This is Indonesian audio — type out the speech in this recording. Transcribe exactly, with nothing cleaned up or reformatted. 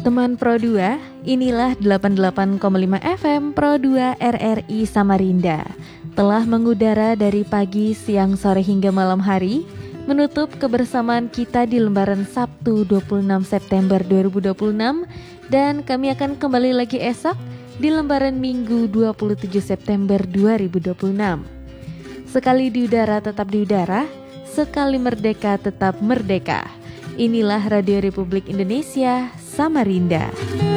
Teman Pro dua, inilah delapan puluh delapan koma lima F M Pro dua R R I Samarinda. Telah mengudara dari pagi, siang, sore hingga malam hari, menutup kebersamaan kita di lembaran Sabtu dua puluh enam September dua ribu dua puluh enam, dan kami akan kembali lagi esok di lembaran Minggu dua puluh tujuh September dua ribu dua puluh enam. Sekali di udara tetap di udara, sekali merdeka tetap merdeka. Inilah Radio Republik Indonesia Samarinda.